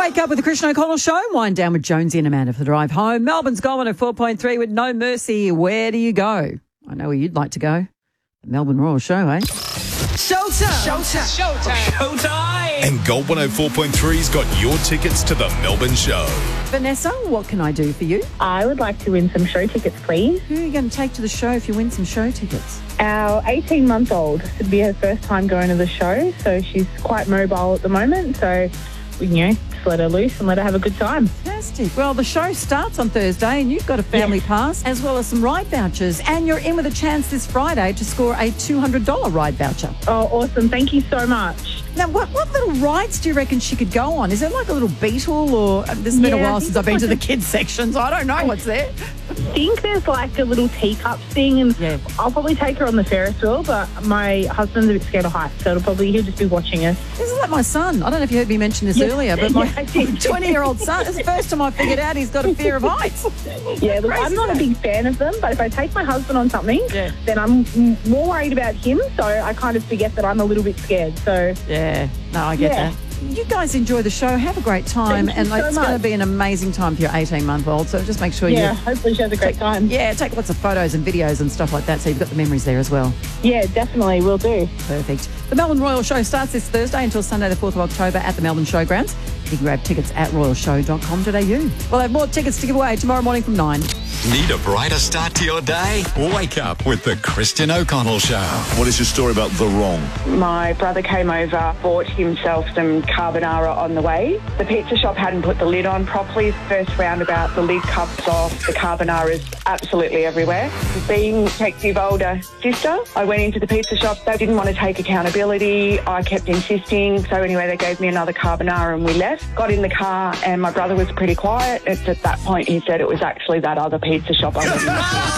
Wake up with the Christian O'Connell Show. Wind down with Jonesy and Amanda for the drive home. Melbourne's gone at 4.3 with no mercy. Where do you go? I know where you'd like to go. The Melbourne Royal Show, eh? Showtime! Showtime! Showtime! Showtime! And Gold 104.3's got your tickets to the Melbourne Show. Vanessa, what can I do for you? I would like to win some show tickets, please. Who are you going to take to the show if you win some show tickets? Our 18-month-old. It'd be her first time going to the show, so she's quite mobile at the moment, so, just let her loose and let her have a good time. Fantastic. Well, the show starts on Thursday and you've got a family pass as well as some ride vouchers, and you're in with a chance this Friday to score a $200 ride voucher. Oh, awesome. Thank you so much. Now, what little rides do you reckon she could go on? Is it like a little Beetle or... This has been a while since I've been to the kids section, so I don't know what's there. I think there's like a little teacup thing, and I'll probably take her on the Ferris wheel, but my husband's a bit scared of heights, so he'll just be watching us. This is like my son. I don't know if you heard me mention this earlier, but my 20-year-old son, it's the first time I figured out he's got a fear of heights. Yeah, look, I'm not a big fan of them, but if I take my husband on something, then I'm more worried about him, so I kind of forget that I'm a little bit scared. So yeah, no, I get that. You guys enjoy the show. Have a great time. Thank you so it's much. going to be an amazing time for your 18-month-old. So just make sure hopefully she has a great time. Yeah, take lots of photos and videos and stuff like that so you've got the memories there as well. Yeah, definitely. Will do. Perfect. The Melbourne Royal Show starts this Thursday until Sunday the 4th of October at the Melbourne Showgrounds. You can grab tickets at royalshow.com.au. We'll have more tickets to give away tomorrow morning from 9. Need a brighter start to your day? Wake up with the Christian O'Connell Show. What is your story about the wrong? My brother came over, bought himself some carbonara on the way. The pizza shop hadn't put the lid on properly. First roundabout, the lid comes off. The carbonara is absolutely everywhere. Being detective older sister, I went into the pizza shop. They didn't want to take accountability. I kept insisting. So anyway, they gave me another carbonara and we left. Got in the car and my brother was pretty quiet. It's at that point he said it was actually that other pizza shop I went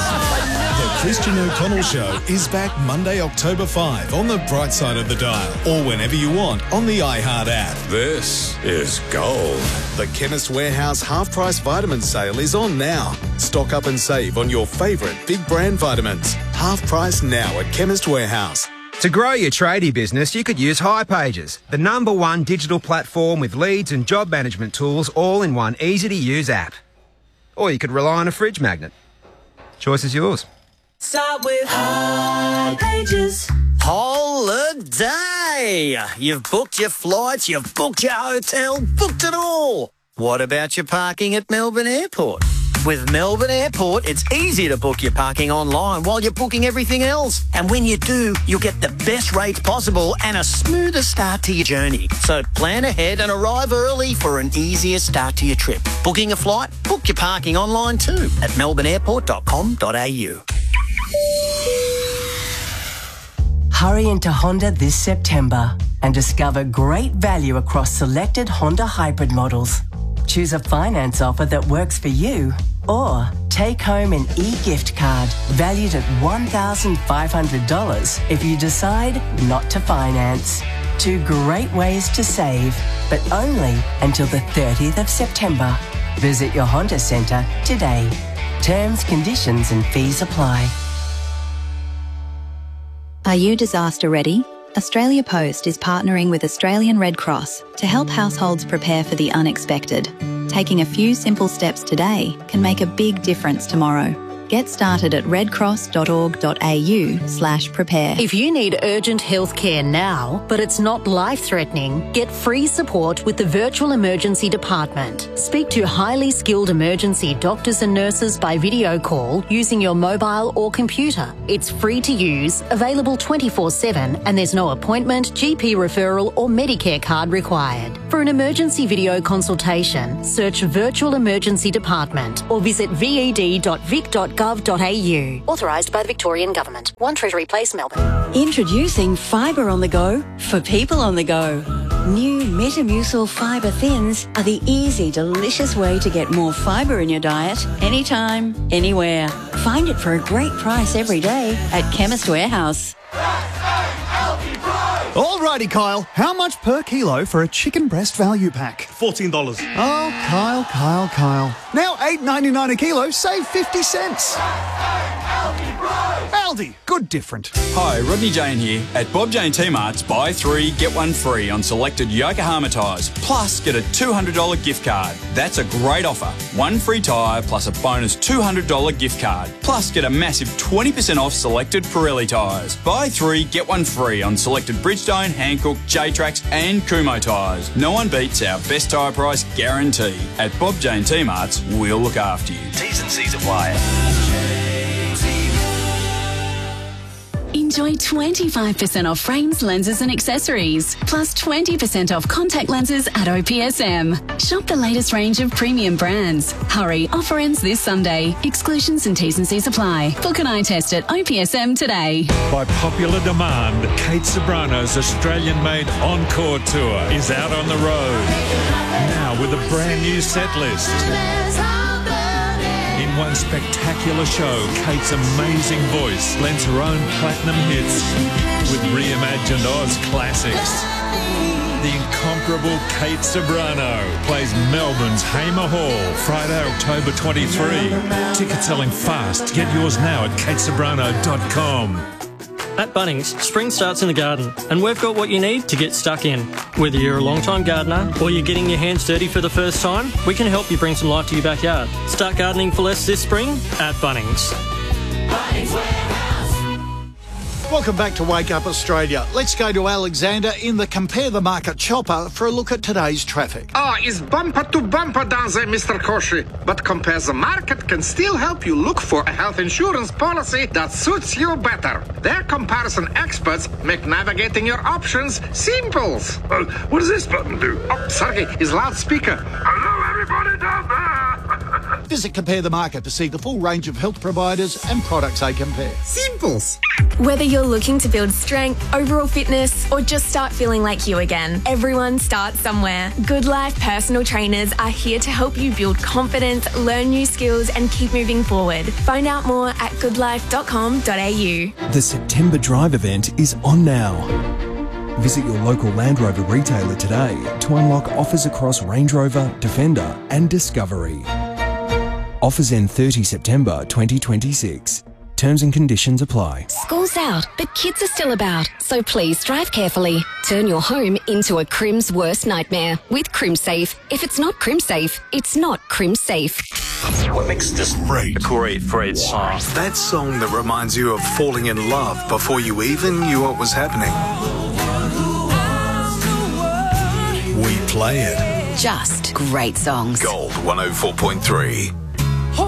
The Christian O'Connell Show is back Monday, October 5 on the bright side of the dial or whenever you want on the iHeart app. This is Gold. The Chemist Warehouse half-price vitamin sale is on now. Stock up and save on your favourite big brand vitamins. Half price now at Chemist Warehouse. To grow your tradie business, you could use hipages, the #1 digital platform with leads and job management tools all in one easy-to-use app. Or you could rely on a fridge magnet. Choice is yours. Start with hipages. Holiday! You've booked your flights, you've booked your hotel, booked it all. What about your parking at Melbourne Airport? With Melbourne Airport, it's easy to book your parking online while you're booking everything else. And when you do, you'll get the best rates possible and a smoother start to your journey. So plan ahead and arrive early for an easier start to your trip. Booking a flight? Book your parking online too at melbourneairport.com.au. Hurry into Honda this September and discover great value across selected Honda hybrid models. Choose a finance offer that works for you, or take home an e-gift card valued at $1,500 if you decide not to finance. 2 great ways to save, but only until the 30th of September. Visit your Honda Centre today. Terms, conditions and fees apply. Are you disaster ready? Australia Post is partnering with Australian Red Cross to help households prepare for the unexpected. Taking a few simple steps today can make a big difference tomorrow. Get started at redcross.org.au/prepare. If you need urgent health care now, but it's not life-threatening, get free support with the Virtual Emergency Department. Speak to highly skilled emergency doctors and nurses by video call using your mobile or computer. It's free to use, available 24/7, and there's no appointment, GP referral or Medicare card required. For an emergency video consultation, search Virtual Emergency Department or visit ved.vic.gov.au. Authorised by the Victorian Government. 1 Treasury Place, Melbourne. Introducing Fibre on the Go for people on the go. New Metamucil Fibre Thins are the easy, delicious way to get more fibre in your diet anytime, anywhere. Find it for a great price every day at Chemist Warehouse. Alrighty, Kyle. How much per kilo for a chicken breast value pack? $14. Oh, Kyle. Now $8.99 a kilo, save 50 cents. Aldi, good different. Hi, Rodney Jane here. At Bob Jane T-Mart's, buy 3, get 1 free on selected Yokohama tyres. Plus, get a $200 gift card. That's a great offer. 1 free tyre plus a bonus $200 gift card. Plus, get a massive 20% off selected Pirelli tyres. Buy 3, get 1 free on selected Bridgestone, Hankook, J-Trax and Kumho tyres. No one beats our best tyre price guarantee. At Bob Jane T-Mart's, we'll look after you. T's and C's apply. Enjoy 25% off frames, lenses and accessories, plus 20% off contact lenses at OPSM. Shop the latest range of premium brands. Hurry, offer ends this Sunday. Exclusions and T's and C's apply. Book an eye test at OPSM today. By popular demand, Kate Sobrano's Australian-made Encore Tour is out on the road. Now with a brand new set list. In one spectacular show, Kate's amazing voice lends her own platinum hits with reimagined Oz classics. The incomparable Kate Sobrano plays Melbourne's Hamer Hall, Friday, October 23. Tickets selling fast. Get yours now at katesobrano.com. At Bunnings, spring starts in the garden, and we've got what you need to get stuck in. Whether you're a long-time gardener or you're getting your hands dirty for the first time, we can help you bring some life to your backyard. Start gardening for less this spring at Bunnings. Bunnings Warehouse. Welcome back to Wake Up Australia. Let's go to Alexander in the Compare the Market chopper for a look at today's traffic. It's bumper to bumper down there, Mr. Koshi. But Compare the Market can still help you look for a health insurance policy that suits you better. Their comparison experts make navigating your options simple. What does this button do? Oh, Sergey, his loudspeaker. Hello, everybody down there. Visit Compare the Market to see the full range of health providers and products they compare. Simples. Whether you're looking to build strength, overall fitness, or just start feeling like you again, everyone starts somewhere. Good Life personal trainers are here to help you build confidence, learn new skills, and keep moving forward. Find out more at goodlife.com.au. The September Drive event is on now. Visit your local Land Rover retailer today to unlock offers across Range Rover, Defender and Discovery. Offers end 30 September 2026. Terms and conditions apply. School's out, but kids are still about, so please drive carefully. Turn your home into a Crim's worst nightmare with CrimSafe. If it's not CrimSafe, it's not CrimSafe. What makes this a great song? That song that reminds you of falling in love before you even knew what was happening. We play it. Just great songs. Gold 104.3.